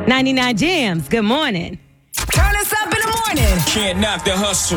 99 Jams, good morning. Turn us up in the morning. Can't knock the hustle.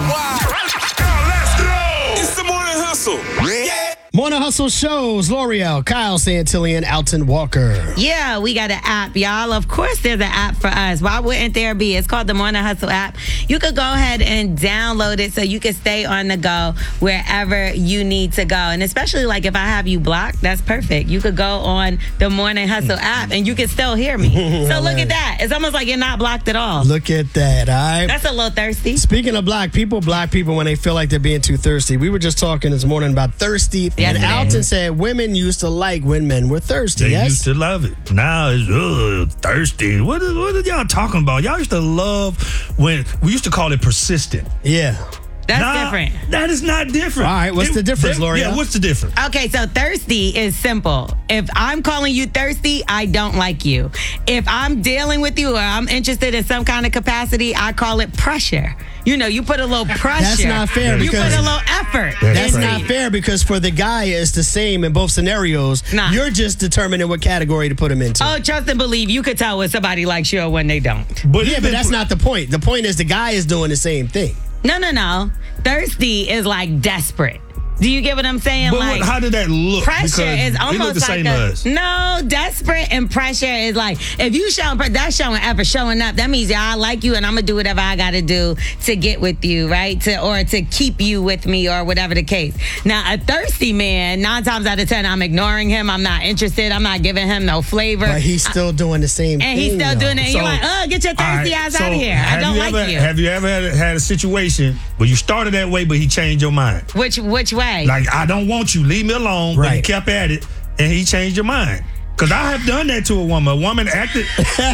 Let's go! It's the morning hustle. Yeah. Morning Hustle shows L'Oreal, Kyle Santillan, Alton Walker. Yeah, we got an app, y'all. Of course, there's an app for us. Why wouldn't there be? It's called the Morning Hustle app. You could go ahead and download it so you can stay on the go wherever you need to go. And especially like if I have you blocked, that's perfect. You could go on the Morning Hustle app and you can still hear me. So look at that. It's almost like you're not blocked at all. Look at that, all right? That's a little thirsty. Speaking of block people when they feel like they're being too thirsty. We were just talking this morning about thirsty. And Yesterday. Alton said women used to like when men were thirsty. They yes? used to love it. Now it's thirsty. What are y'all talking about? Y'all used to love when we used to call it persistent. Yeah. That's different. That is not different. All right, what's the difference, L'Oreal? Yeah, what's the difference? Okay, so thirsty is simple. If I'm calling you thirsty, I don't like you. If I'm dealing with you or I'm interested in some kind of capacity, I call it pressure. You know, you put a little pressure. That's not fair You put because a little effort. That's into not it. fair because for the guy, it's the same in both scenarios. Nah. You're just determining what category to put him into. Oh, trust and believe. You could tell when somebody likes you or when they don't. But Yeah, but that's not the point. The point is the guy is doing the same thing. No. Thirsty is like desperate. Do you get what I'm saying? But like how did that look? pressure Because is it almost looked the like same to us. no, desperate and pressure is like if you show that's showing effort, showing up. That means I like you and I'm gonna do whatever I gotta do to get with you, right? To keep you with me or whatever the case. Now a thirsty man, 9 times out of 10, I'm ignoring him. I'm not interested. I'm not giving him no flavor. But he's still doing the same thing. and he's still though. doing it. And you're like, get your thirsty ass out of here. I don't like you. Have you ever had a situation where you started that way, but he changed your mind? Which way? Like, I don't want you. Leave me alone. But he Right. kept at it, and he changed your mind. Because I have done that to a woman. A woman acted.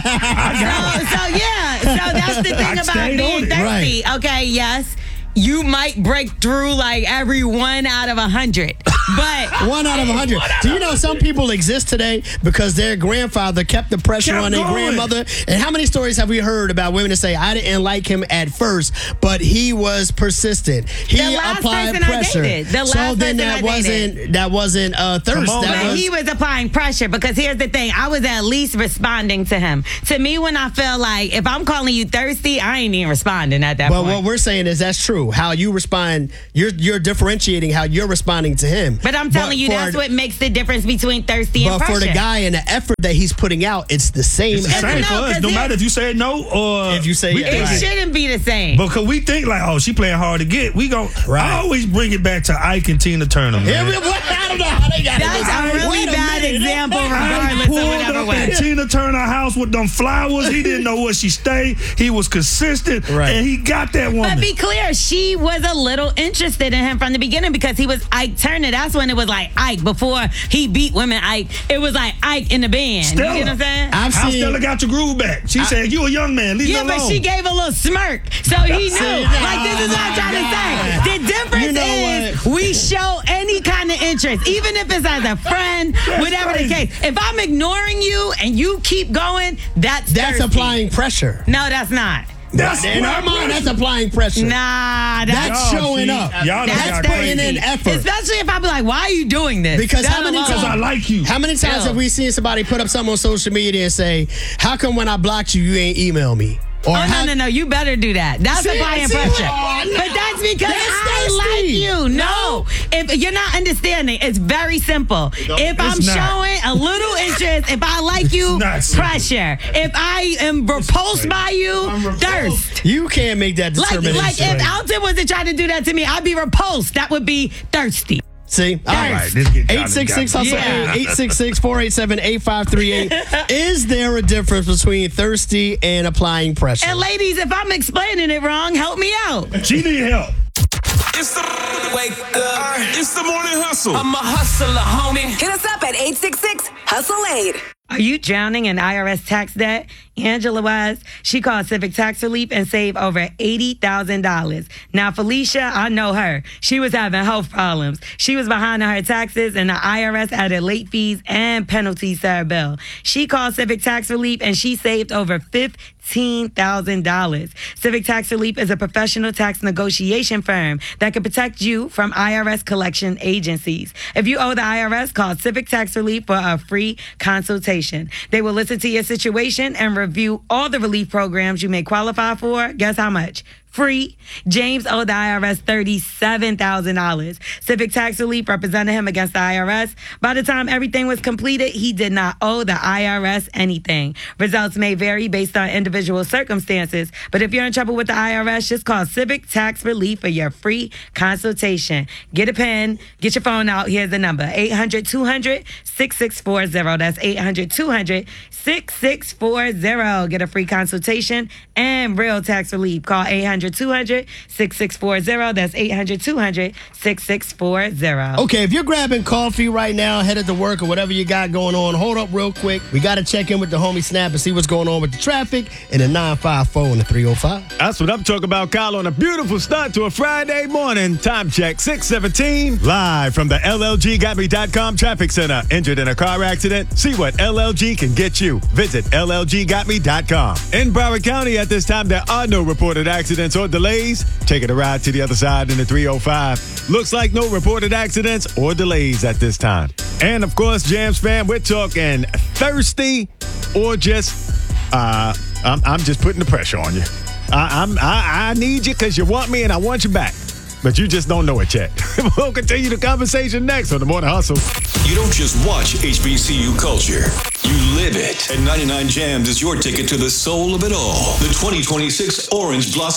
I got it. So that's the thing I about stayed being on it. thirsty. Okay, yes. You might break through like every 1 out of 100. But 1 out of 100. Do you know some people exist today because their grandfather kept the pressure Kept on their going. grandmother? And how many stories have we heard about women that say, I didn't like him at first, but he was persistent. He The last applied person I pressure. dated. The So last then person I dated. that wasn't thirst. Come on, That man. but was, he was applying pressure because here's the thing. I was at least responding to him. To me, when I feel like if I'm calling you thirsty, I ain't even responding at that well, point. what we're saying is that's true. How you respond, you're differentiating how you're responding to him. But I'm telling you, for- that's what makes the difference between thirsty and But pressure. for the guy and the effort that he's putting out, it's the same. It's the effort. same no, for us. 'cause No matter if you say no or If you say we yes. it think- Right. shouldn't be the same. Because we think like, oh, she playing hard to get. We go. Right. I always bring it back to Ike and Tina Turner. Here Man. we, I don't know how they got That's a really Wait bad minute. example, I regardless of pulled whatever up way. at Tina Turner house with them flowers. He didn't know where she stayed. He was consistent, Right. and he got that woman. But be clear, she was a little interested in him from the beginning because he was Ike Turner. That's when it was like Ike. Before he beat women Ike, it was like Ike in the band. Stella. You get what I'm saying? I've How seen. Stella got your groove back? She said, "You a young man. Leave Yeah, me alone." but she gave a little smirk. So he knew. See, Like, this is what I'm trying to say. The difference You know is we show any kind of interest, even if it's as a friend, whatever crazy. the case. If I'm ignoring you and you keep going, that's thirsty. applying pressure. No, that's not. That's In our mind, that's applying pressure. Nah, That's Y'all, showing see, up. y'all done That's got putting crazy. in effort. Especially if I be like, why are you doing this? Because That how many alone. Because I like you. How many times Ew. have we seen somebody put up something on social media and say, "How come when I blocked you, you ain't email me?" Or Oh, no. You better do that. That's See, applying see, pressure. oh, no. But that's because That's I nasty. like you. No. If you're not understanding, it's very simple. If I'm it's not. showing a little interest, if I like you, not simple. pressure. If I am repulsed by you, thirst. You can't make that determination. Like if Alton wasn't trying to do that to me, I'd be repulsed. That would be thirsty. See? All All right. right, let's get down to 866 the hustle Yeah. 866-487-8538. Is there a difference between thirsty and applying pressure? And ladies, if I'm explaining it wrong, help me out. She need help. It's the wake up. It's the morning hustle. I'm a hustler, homie. Hit us up at 866-HUSTLE-8. Are you drowning in IRS tax debt? Angela was. She called Civic Tax Relief and saved over $80,000. Now, Felicia, I know her. She was having health problems. She was behind on her taxes, and the IRS added late fees and penalties to her bill. She called Civic Tax Relief, and she saved over $15,000. Civic Tax Relief is a professional tax negotiation firm that can protect you from IRS collection agencies. If you owe the IRS, call Civic Tax Relief for a free consultation. consultation. They will listen to your situation and review all the relief programs you may qualify for. Guess how much? Free. James owed the IRS $37,000. Civic Tax Relief represented him against the IRS. By the time everything was completed, he did not owe the IRS anything. Results may vary based on individual circumstances, but if you're in trouble with the IRS, just call Civic Tax Relief for your free consultation. Get a pen, get your phone out. Here's the number, 800-200-6640. That's 800-200-6640. Get a free consultation and real tax relief. Call 800-200-6640. That's 800-200-6640. Okay, if you're grabbing coffee right now, headed to work or whatever you got going on, hold up real quick. We got to check in with the homie Snap and see what's going on with the traffic in the 954 and the 305. That's what I'm talking about, Kyle, on a beautiful start to a Friday morning. Time check, 6:17. Live from the LLGGotMe.com traffic center. Injured in a car accident? See what LLG can get you. Visit LLGGotMe.com. In Broward County at this time, there are no reported accidents or delays. Taking a ride to the other side in the 305. Looks like no reported accidents or delays at this time. And of course, Jams fam, we're talking thirsty or just, I'm just putting the pressure on you. I need you because you want me and I want you back. But you just don't know it yet. We'll continue the conversation next on The Morning Hustle. You don't just watch HBCU culture. You live it. And 99 Jams is your ticket to the soul of it all. The 2026 Orange Blossom